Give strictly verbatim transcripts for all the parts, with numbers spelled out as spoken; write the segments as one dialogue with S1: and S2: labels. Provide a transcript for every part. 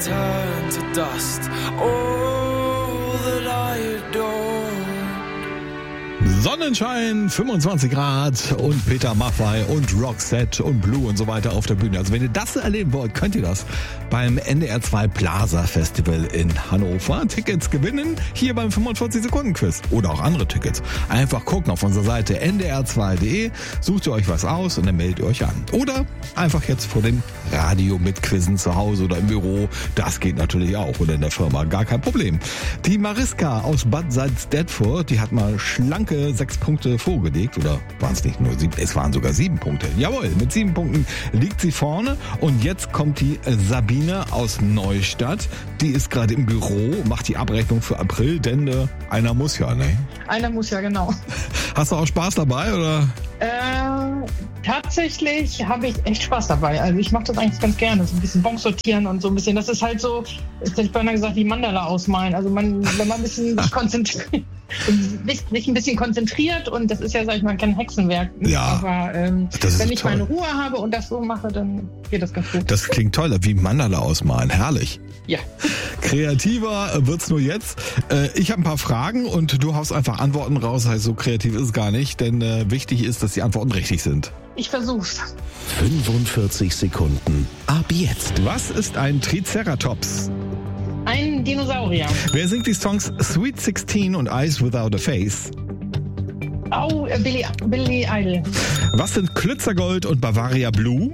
S1: turn to dust. All that I adore.
S2: Sonnenschein, fünfundzwanzig Grad und Peter Maffay und Roxette und Blue und so weiter auf der Bühne. Also wenn ihr das erleben wollt, könnt ihr das beim N D R zwei Plaza Festival in Hannover. Tickets gewinnen hier beim fünfundvierzig Sekunden Quiz oder auch andere Tickets. Einfach gucken auf unserer Seite n d r zwei punkt d e, sucht ihr euch was aus und dann meldet ihr euch an. Oder einfach jetzt vor dem Radio mitquizzen zu Hause oder im Büro. Das geht natürlich auch oder in der Firma, gar kein Problem. Die Mariska aus Bad Salzdetfurt, die hat mal schlanke sechs Punkte vorgelegt, oder waren es nicht nur sieben, es waren sogar sieben Punkte. Jawohl, mit sieben Punkten liegt sie vorne und jetzt kommt die Sabine aus Neustadt. Die ist gerade im Büro, macht die Abrechnung für April, denn äh, einer muss ja, ne?
S3: Einer muss ja, genau.
S2: Hast du auch Spaß dabei, oder?
S3: Äh, tatsächlich habe ich echt Spaß dabei. Also ich mache das eigentlich ganz gerne, so ein bisschen Bon sortieren und so ein bisschen. Das ist halt so, das hätte ich beinahe gesagt, wie Mandala ausmalen. Also man, wenn man ein bisschen sich konzentriert, sich ein bisschen konzentriert und das ist ja, sag ich mal, kein Hexenwerk.
S2: Ja.
S3: Aber ähm, wenn ich
S2: toll.
S3: meine Ruhe habe und das so mache, dann geht das ganz gut.
S2: Das klingt toll, wie Mandala ausmalen. Herrlich.
S3: Ja.
S2: Kreativer wird's nur jetzt. Äh, ich habe ein paar Fragen und du haust einfach Antworten raus. Also so kreativ ist es gar nicht, denn äh, wichtig ist, dass die Antworten richtig sind.
S3: Ich versuch's.
S4: fünfundvierzig Sekunden. Ab jetzt.
S2: Was ist ein Triceratops?
S3: Ein Dinosaurier.
S2: Wer singt die Songs Sweet sixteen und Eyes Without a Face?
S3: Oh, äh, Billy, Billy Idol.
S2: Was sind Klützergold und Bavaria Blue?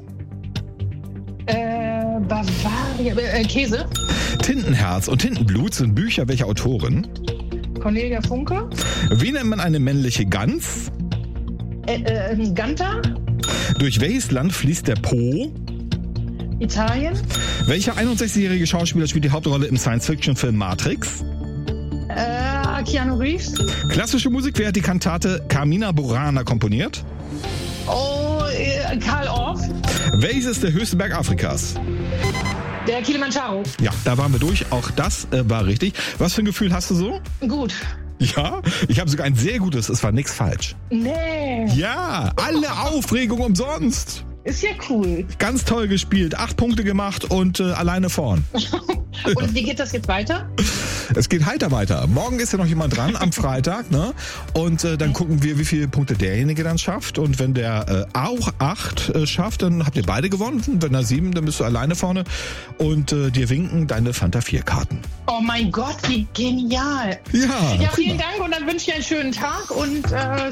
S3: Äh, Bavaria, äh, Käse.
S2: Tintenherz und Tintenblut sind Bücher welcher Autorin?
S3: Cornelia Funke.
S2: Wie nennt man eine männliche Gans?
S3: Äh, äh, Ganter.
S2: Durch welches Land fließt der Po?
S3: Italien.
S2: Welcher einundsechzigjährige Schauspieler spielt die Hauptrolle im Science-Fiction-Film Matrix?
S3: Äh, Keanu Reeves.
S2: Klassische Musik, wer hat die Kantate Carmina Burana komponiert?
S3: Oh, äh, Karl Orff.
S2: Welches ist der höchste Berg Afrikas?
S3: Der Kilimanjaro.
S2: Ja, da waren wir durch. Auch das äh, war richtig. Was für ein Gefühl hast du so?
S3: Gut.
S2: Ja, ich habe sogar ein sehr gutes. Es war nichts falsch.
S3: Nee.
S2: Ja, alle Aufregung umsonst.
S3: Ist ja cool.
S2: Ganz toll gespielt. Acht Punkte gemacht und äh, alleine vorn.
S3: Und wie geht das jetzt weiter?
S2: Es geht heiter weiter. Morgen ist ja noch jemand dran, am Freitag, ne? Und äh, dann gucken wir, wie viele Punkte derjenige dann schafft. Und wenn der äh, auch acht äh, schafft, dann habt ihr beide gewonnen. Und wenn er sieben, dann bist du alleine vorne. Und äh, dir winken deine Fanta vier Karten.
S3: Oh mein Gott, wie genial.
S2: Ja,
S3: Ja,
S2: prima.
S3: vielen Dank und dann wünsche ich einen schönen Tag und äh,